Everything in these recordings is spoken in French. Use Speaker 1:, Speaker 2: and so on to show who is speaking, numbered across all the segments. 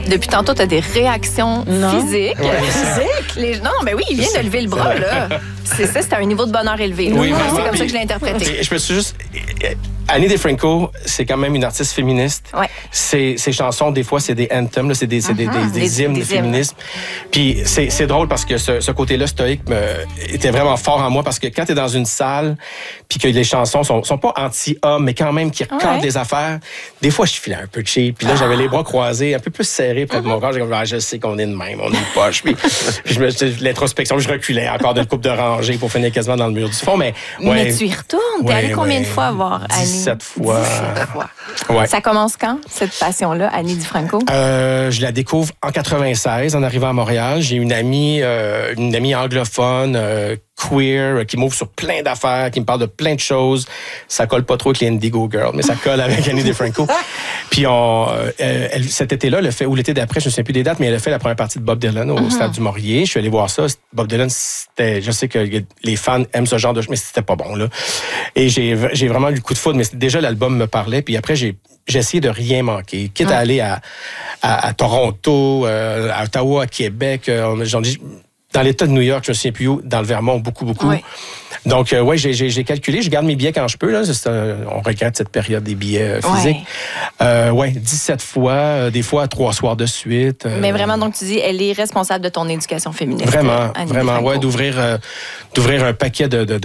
Speaker 1: Depuis tantôt, tu as des réactions physiques.
Speaker 2: Physiques?
Speaker 1: Non, mais oui, il vient de lever le bras, là. C'est ça, c'est un niveau de bonheur élevé.
Speaker 3: Oui,
Speaker 1: c'est comme ça que je l'ai interprété.
Speaker 3: Je me suis juste... Annie DiFranco, c'est quand même une artiste féministe.
Speaker 1: Ouais.
Speaker 3: Ses chansons, des fois, c'est des anthems, là, c'est des hymnes de féminisme. Puis c'est drôle parce que ce côté-là stoïque était vraiment fort en moi parce que quand tu es dans une salle puis que les chansons sont pas anti-hommes, mais quand même qui recadrent des affaires, des fois, je filais un peu cheap. Puis là, j'avais les bras croisés, un peu plus serrés près de mon corps. J'ai comme, je sais qu'on est de même, on est poche. Puis l'introspection, je reculais encore d'une coupe de rangée pour finir quasiment dans le mur du fond. Mais
Speaker 1: tu y retournes. T'es allé combien de fois voir Annie?
Speaker 3: 17 fois.
Speaker 1: 17 fois.
Speaker 3: Ouais.
Speaker 1: Ça commence quand, cette passion-là, Annie DiFranco?
Speaker 3: Je la découvre en 96, en arrivant à Montréal. J'ai une amie anglophone, queer, qui m'ouvre sur plein d'affaires, qui me parle de plein de choses. Ça colle pas trop avec les Indigo Girls, mais ça colle avec Annie DiFranco. Puis cet été-là, ou l'été d'après, je ne sais plus des dates, mais elle a fait la première partie de Bob Dylan au Stade du Maurier. Je suis allé voir ça. Bob Dylan, je sais que les fans aiment ce genre de choses, mais c'était pas bon, là. Et j'ai vraiment eu le coup de foudre, mais déjà l'album me parlait. Puis après, j'ai essayé de rien manquer. Quitte à aller à Toronto, à Ottawa, à Québec, dans l'État de New York, je ne sais plus où, dans le Vermont, beaucoup. Oui. Donc, j'ai calculé, je garde mes billets quand je peux. Là. On regrette cette période des billets physiques. 17 fois, des fois 3 soirs de suite.
Speaker 1: Mais vraiment, donc tu dis, elle est responsable de ton éducation féministe.
Speaker 3: Vraiment, d'ouvrir un paquet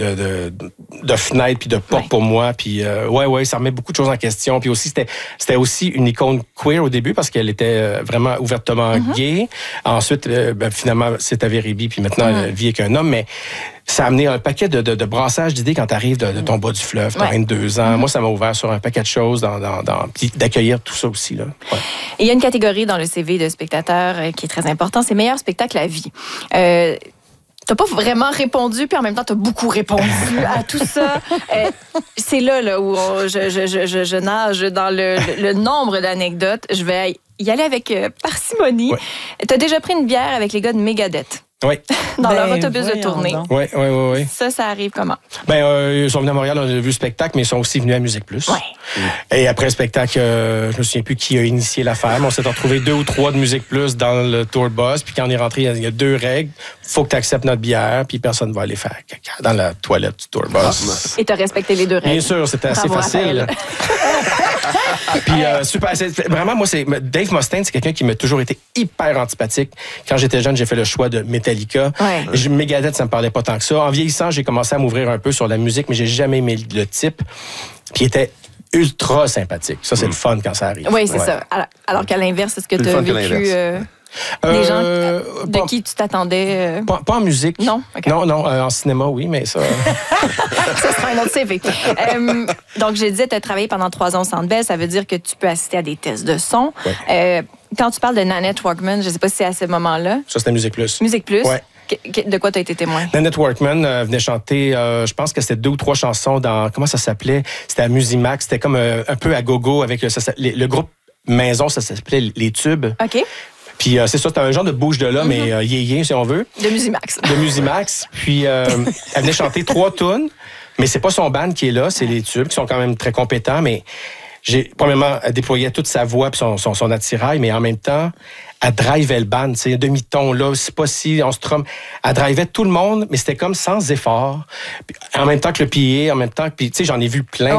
Speaker 3: de fenêtres puis de portes pour moi. Puis, ça remet beaucoup de choses en question. Puis aussi, c'était aussi une icône queer au début parce qu'elle était vraiment ouvertement gay. Ensuite, finalement, c'est avéré bi, puis maintenant, elle vit avec un homme, mais ça a amené un paquet de brassage d'idées quand tu arrives de ton bas du fleuve, tu as 22 ans. Moi, ça m'a ouvert sur un paquet de choses, puis d'accueillir tout ça aussi. Là. Ouais.
Speaker 1: Et il y a une catégorie dans le CV de spectateur qui est très important, c'est meilleur spectacle à vie. T'as pas vraiment répondu, puis en même temps, t'as beaucoup répondu à tout ça. C'est là où je nage dans le nombre d'anecdotes. Je vais y aller avec parcimonie. Ouais. T'as déjà pris une bière avec les gars de Megadeth.
Speaker 3: Oui.
Speaker 1: Dans leur autobus de tournée.
Speaker 3: Oui.
Speaker 1: Ça arrive comment?
Speaker 3: Ils sont venus à Montréal, on a vu le spectacle, mais ils sont aussi venus à Musique Plus.
Speaker 1: Ouais.
Speaker 3: Et après le spectacle, je me souviens plus qui a initié l'affaire, mais on s'est retrouvé 2 ou 3 de Musique Plus dans le tour bus. Puis quand on est rentré, il y a 2 règles. Faut que tu acceptes notre bière, puis personne ne va aller faire caca dans la toilette du tour bus.
Speaker 1: Et tu as respecté les 2 règles.
Speaker 3: Bien sûr, c'était assez facile. Puis super. Vraiment, moi, Dave Mustaine, c'est quelqu'un qui m'a toujours été hyper antipathique. Quand j'étais jeune, j'ai fait le choix de Metallica. Ouais. Megadeth, ça me parlait pas tant que ça. En vieillissant, j'ai commencé à m'ouvrir un peu sur la musique, mais j'ai jamais aimé le type. Puis il était ultra sympathique. Ça, c'est le fun quand ça arrive.
Speaker 1: Oui, c'est ça. Alors qu'à l'inverse, est-ce que tu as vécu des gens de qui tu t'attendais?
Speaker 3: Pas en musique.
Speaker 1: Non? Okay.
Speaker 3: Non, en cinéma, oui, mais ça...
Speaker 1: Ça sera un autre CV. Donc, je disais, tu as travaillé pendant 3 ans au Centre Bell. Ça veut dire que tu peux assister à des tests de son. Ouais. Quand tu parles de Nanette Workman, je ne sais pas si c'est à ce moment-là.
Speaker 3: Ça, c'était Musique Plus.
Speaker 1: Musique Plus?
Speaker 3: Oui.
Speaker 1: De quoi tu as été témoin?
Speaker 3: Nanette Workman venait chanter, je pense que c'était 2 ou 3 chansons dans... Comment ça s'appelait? C'était à Musimax. C'était comme un peu à gogo avec le groupe Maison, ça s'appelait Les Tubes.
Speaker 1: OK.
Speaker 3: Puis c'est ça, c'était un genre de bouge de là, mais yéyé, si on veut.
Speaker 1: De Musimax.
Speaker 3: De Musimax. Puis elle venait chanter 3 tunes, mais c'est pas son band qui est là, c'est les Tubes, qui sont quand même très compétents, mais premièrement, elle déployait toute sa voix puis son attirail, mais en même temps, elle drivait le band, tu sais, un demi-ton là, c'est pas si, on se trompe. Elle drivait tout le monde, mais c'était comme sans effort. Puis, en même temps que le PA, en même temps, puis tu sais, j'en ai vu plein.